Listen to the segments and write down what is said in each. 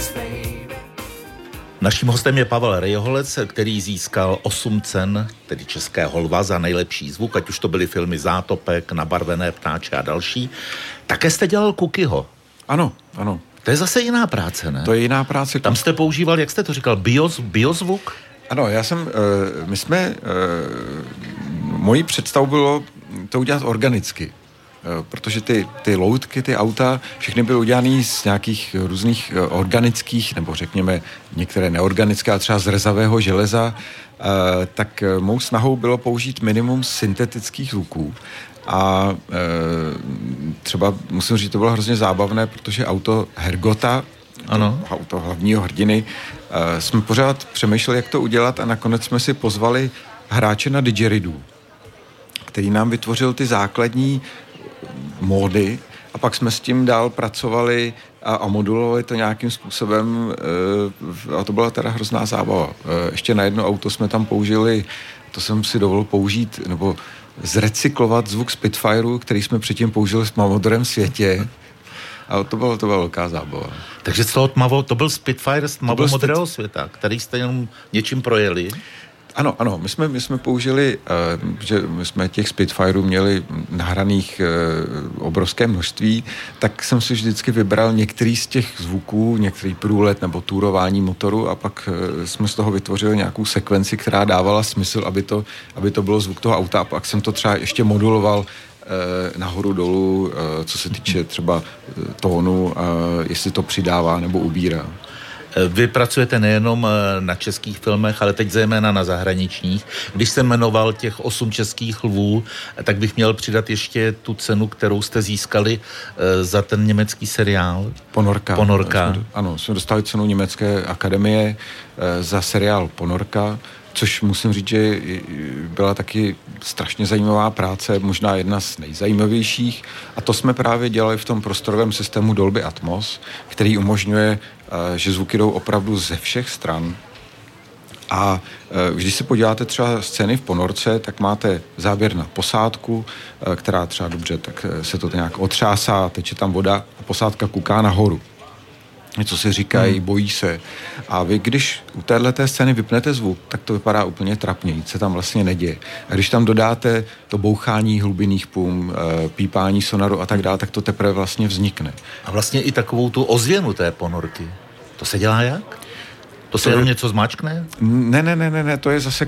Naším hostem je Pavel Rejholec, který získal 8 cen, tedy Českého lva, za nejlepší zvuk, ať už to byly filmy Zátopek, Nabarvené ptáče a další. Také jste dělal Kukyho. Ano, ano. To je zase jiná práce, ne? To je jiná práce. Tam jste používal, jak jste to říkal, biozvuk? Ano, mojí představu bylo to udělat organicky. Protože ty loutky, ty auta, všechny byly udělané z nějakých různých organických, nebo řekněme některé neorganické, a třeba z rezavého železa, tak mou snahou bylo použít minimum syntetických zvuků. A třeba musím říct, to bylo hrozně zábavné, protože auto Hergota, auto hlavního hrdiny, jsme pořád přemýšleli, jak to udělat, a nakonec jsme si pozvali hráče na didgeridoo, který nám vytvořil ty základní módy, a pak jsme s tím dál pracovali a modulovali to nějakým způsobem, a to byla teda hrozná zábava. Ještě na jedno auto jsme tam použili, to jsem si dovolil použít, nebo zrecyklovat zvuk Spitfireu, který jsme předtím použili v Tmavomodrém světě, a to byla velká zábava. Takže z toho to byl Spitfire z Tmavomodrého světa, který jste jenom něčím projeli? Ano, my jsme použili, že my jsme těch Spitfireů měli nahraných obrovské množství, tak jsem si vždycky vybral některý z těch zvuků, některý průlet nebo turování motoru, a pak jsme z toho vytvořili nějakou sekvenci, která dávala smysl, aby to bylo zvuk toho auta, a pak jsem to třeba ještě moduloval nahoru dolů, co se týče třeba tónu, jestli to přidává nebo ubírá. Vy pracujete nejenom na českých filmech, ale teď zejména na zahraničních. Když jsem jmenoval těch 8 českých lvů, tak bych měl přidat ještě tu cenu, kterou jste získali za ten německý seriál. Ponorka. Ano, jsme dostali cenu Německé akademie za seriál Ponorka, což musím říct, že byla taky strašně zajímavá práce, možná jedna z nejzajímavějších, a to jsme právě dělali v tom prostorovém systému Dolby Atmos, který umožňuje, že zvuky jdou opravdu ze všech stran. A když se podíváte třeba scény v Ponorce, tak máte záběr na posádku, která třeba dobře, tak se to nějak otřásá, teče tam voda a posádka kouká nahoru. Něco si říkají, bojí se. A vy, když u téhleté scény vypnete zvuk, tak to vypadá úplně trapně, nic se tam vlastně neděje. A když tam dodáte to bouchání hlubinných pum, pípání sonaru a tak dále, tak to teprve vlastně vznikne. A vlastně i takovou tu ozvěnu té ponorky. To se dělá jak? To se jenom něco zmáčkne? Ne, to je zase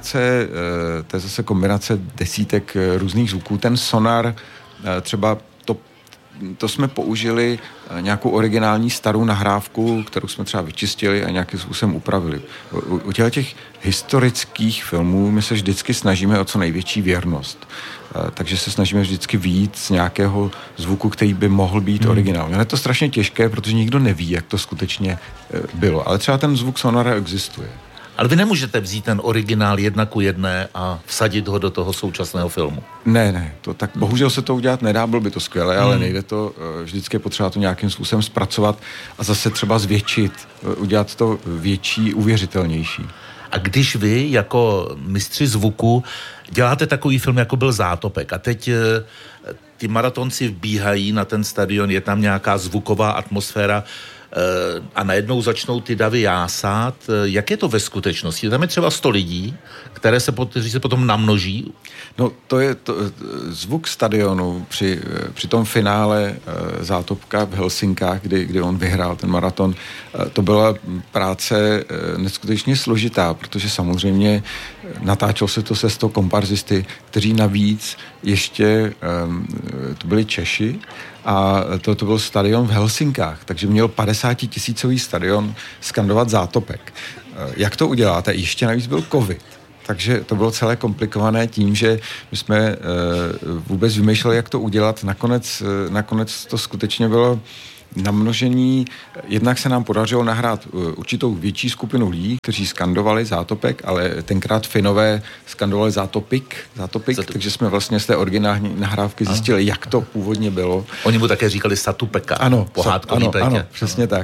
kombinace desítek různých zvuků. Ten sonar třeba to jsme použili nějakou originální starou nahrávku, kterou jsme třeba vyčistili a nějakým způsobem upravili. U těch historických filmů my se vždycky snažíme o co největší věrnost. Takže se snažíme vždycky vyjít z nějakého zvuku, který by mohl být originální. Je to strašně těžké, protože nikdo neví, jak to skutečně bylo. Ale třeba ten zvuk sonora existuje. Ale vy nemůžete vzít ten originál 1:1 a vsadit ho do toho současného filmu. Ne, to tak bohužel se to udělat nedá, bylo by to skvělé, ale nejde to, vždycky je potřeba to nějakým způsobem zpracovat a zase třeba zvětšit, udělat to větší, uvěřitelnější. A když vy jako mistři zvuku děláte takový film, jako byl Zátopek, a teď ty maratonci vbíhají na ten stadion, je tam nějaká zvuková atmosféra, a najednou začnou ty davy jásat. Jak je to ve skutečnosti? Tam je třeba 100 lidí, kteří se potom namnoží. No, to je zvuk stadionu při tom finále Zátopka v Helsinkách, kdy on vyhrál ten maraton. To byla práce neskutečně složitá, protože samozřejmě natáčelo se to se 100 komparzisty, kteří navíc ještě to byli Češi, a to byl stadion v Helsinkách, takže měl 50 000 stadion skandovat Zátopek. Jak to uděláte? Ještě navíc byl covid. Takže to bylo celé komplikované tím, že my jsme vůbec vymýšleli, jak to udělat. Nakonec to skutečně bylo namnožení. Jednak se nám podařilo nahrát určitou větší skupinu lidí, kteří skandovali Zátopek, ale tenkrát Finové skandovali Zátopik, takže jsme vlastně z té originální nahrávky zjistili, jak to původně bylo. Oni mu také říkali Satupeka, pohádkový Petě. Ano, přesně tak.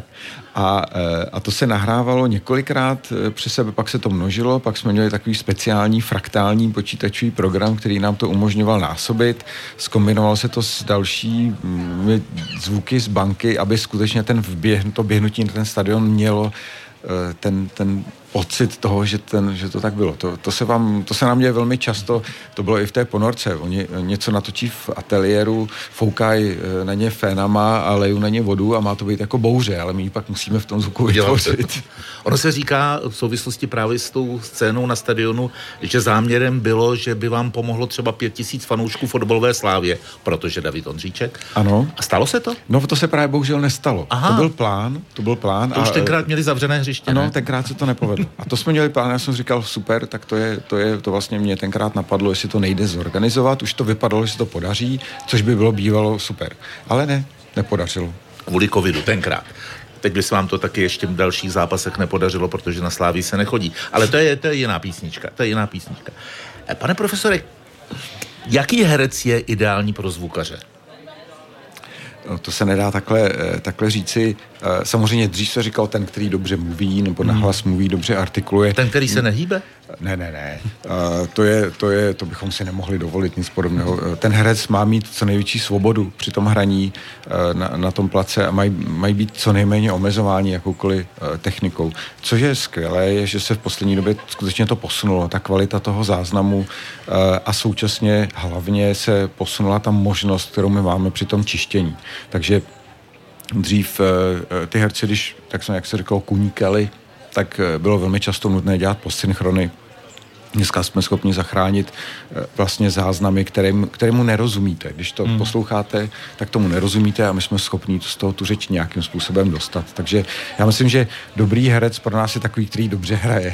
A to se nahrávalo několikrát přes sebe, pak se to množilo, pak jsme měli takový speciální fraktální počítačový program, který nám to umožňoval násobit. Zkombinovalo se to s dalšími zvuky z banky, aby skutečně to běhnutí na ten stadion mělo ten pocit toho, že to tak bylo. To se nám děje velmi často, to bylo i v té ponorce. Oni něco natočí v ateliéru, foukají na ně fénama a lejí na ně vodu a má to být jako bouře, ale my ji pak musíme v tom zvuku vytvořit. Ono se říká v souvislosti právě s tou scénou na stadionu, že záměrem bylo, že by vám pomohlo třeba 5000 fanoušků fotbalové Slávě, protože David Ondříček. Ano. A stalo se to? No, to se právě bohužel nestalo. Aha. To byl plán. To už tenkrát měli zavřené hřiště, ano, ne? tenkrát se to nepovedlo. A to jsme měli plán, já jsem říkal, super, tak to vlastně mě tenkrát napadlo, jestli to nejde zorganizovat, už to vypadalo, že se to podaří, což by bývalo super. Ale nepodařilo. Kvůli covidu, tenkrát. Teď by se vám to taky ještě v dalších zápasech nepodařilo, protože na Slávii se nechodí. Ale to je jiná písnička. Pane profesore, jaký herec je ideální pro zvukaře? No, to se nedá takhle říci. Samozřejmě dřív se říkal ten, který dobře mluví, nebo nahlas mluví, dobře artikuluje. Ten, který se nehýbe? Ne. To bychom si nemohli dovolit nic podobného. Ten herec má mít co největší svobodu při tom hraní na tom place a mají být co nejméně omezováni jakoukoliv technikou. Což je skvělé, je, že se v poslední době skutečně to posunulo, ta kvalita toho záznamu a současně hlavně se posunula ta možnost, kterou my máme při tom čištění. Takže dřív ty herci, když, tak jsem, jak se říkal, kuníkali, tak bylo velmi často nutné dělat postsynchrony. Dneska jsme schopni zachránit vlastně záznamy, kterému nerozumíte. Když to posloucháte, tak tomu nerozumíte a my jsme schopni z toho tu řeč nějakým způsobem dostat. Takže já myslím, že dobrý herec pro nás je takový, který dobře hraje.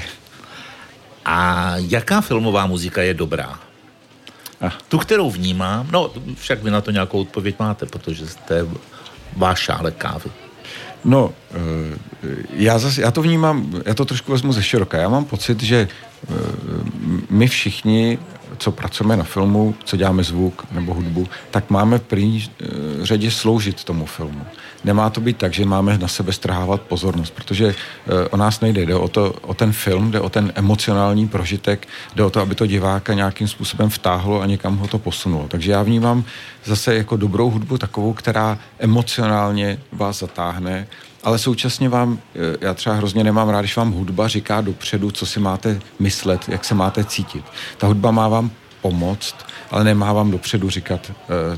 A jaká filmová muzika je dobrá? Tu, kterou vnímám, no však vy na to nějakou odpověď máte, protože jste váš šálek kávy. No, já to vnímám, já to trošku vezmu ze široka. Já mám pocit, že my všichni, co pracujeme na filmu, co děláme zvuk nebo hudbu, tak máme v první řadě sloužit tomu filmu. Nemá to být tak, že máme na sebe strhávat pozornost, protože o nás nejde, jde o ten film, jde o ten emocionální prožitek, jde o to, aby to diváka nějakým způsobem vtáhlo a někam ho to posunulo. Takže já vnímám zase jako dobrou hudbu takovou, která emocionálně vás zatáhne, ale současně já třeba hrozně nemám rád, když vám hudba říká dopředu, co si máte myslet, jak se máte cítit. Ta hudba má vám pomoct, ale nemá vám dopředu říkat,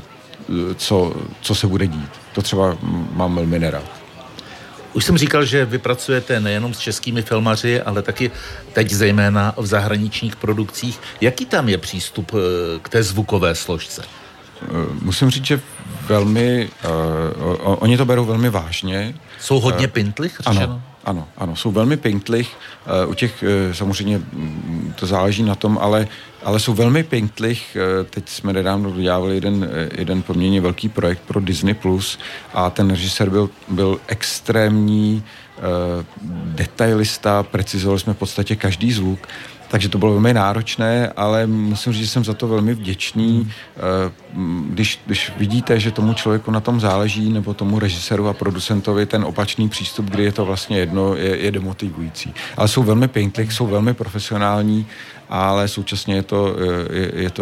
co se bude dít. To třeba mám velmi nerad. Už jsem říkal, že vy pracujete nejenom s českými filmaři, ale taky teď zejména v zahraničních produkcích. Jaký tam je přístup k té zvukové složce? Musím říct, že velmi, oni to berou velmi vážně. Jsou hodně pintlich? Ano, jsou velmi pintlich. U těch samozřejmě to záleží na tom, ale jsou velmi pintlich. Teď jsme nedávno dodělávali jeden poměrně velký projekt pro Disney+, a ten režisér byl extrémní detailista, precizovali jsme v podstatě každý zvuk. Takže to bylo velmi náročné, ale musím říct, že jsem za to velmi vděčný. Když vidíte, že tomu člověku na tom záleží, nebo tomu režiséru a producentovi, ten opačný přístup, kdy je to vlastně jedno, je demotivující. Ale jsou velmi pintlich, jsou velmi profesionální, ale současně je to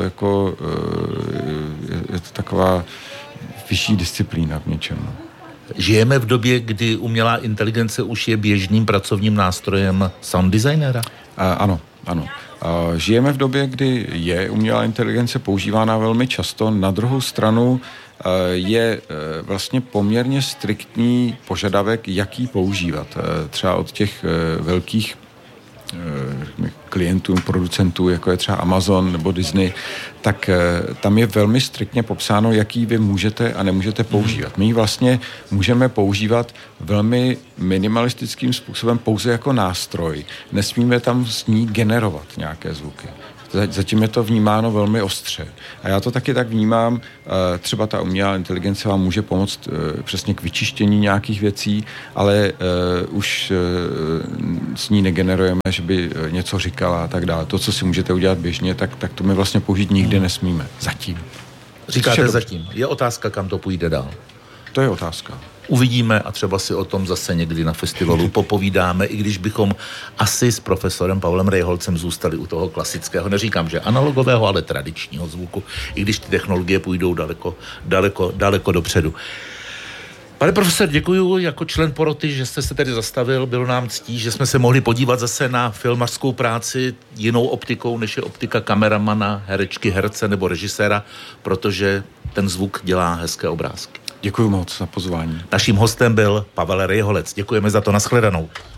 taková vyšší disciplína v něčem. Žijeme v době, kdy umělá inteligence už je běžným pracovním nástrojem sound designera? Ano. Žijeme v době, kdy je umělá inteligence používána velmi často. Na druhou stranu je vlastně poměrně striktní požadavek, jak ji používat. Třeba od těch velkých klientů, producentů, jako je třeba Amazon nebo Disney, tak tam je velmi striktně popsáno, jaký vy můžete a nemůžete používat. My ji vlastně můžeme používat velmi minimalistickým způsobem pouze jako nástroj. Nesmíme tam s ní generovat nějaké zvuky. Zatím je to vnímáno velmi ostře. A já to taky tak vnímám, třeba ta umělá inteligence vám může pomoct přesně k vyčištění nějakých věcí, ale už s ní negenerujeme, že by něco říkala a tak dále. To, co si můžete udělat běžně, tak to my vlastně použít nikdy nesmíme. Zatím. Říkáte zatím. Je otázka, kam to půjde dál. To je otázka. Uvidíme a třeba si o tom zase někdy na festivalu popovídáme, i když bychom asi s profesorem Pavlem Rejholcem zůstali u toho klasického, neříkám, že analogového, ale tradičního zvuku, i když ty technologie půjdou daleko dopředu. Pane profesor, děkuji jako člen poroty, že jste se tady zastavil, bylo nám ctí, že jsme se mohli podívat zase na filmařskou práci jinou optikou, než je optika kameramana, herečky, herce nebo režiséra, protože ten zvuk dělá hezké obrázky. Děkuji moc za pozvání. Naším hostem byl Pavel Rejholec. Děkujeme za to, nashledanou.